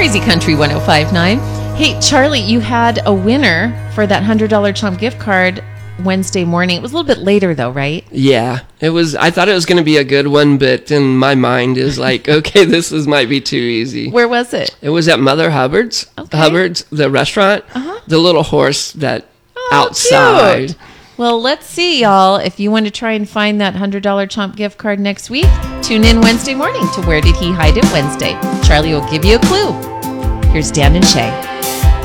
Crazy Country 105.9. Hey, Charlie, you had a winner for that $100 Chomp gift card Wednesday morning. It was a little bit later, though, right? Yeah, it was. I thought it was going to be a good one, but in my mind is like, okay, might be too easy. Where was it? It was at Mother Hubbard's. Okay. Hubbard's, the restaurant. The little horse that outside. Cute. Well, let's see, y'all. If you want to try and find that $100 Chomp gift card next week, tune in Wednesday morning to Where Did He Hide It Wednesday. Charlie will give you a clue. Here's Dan and Shay.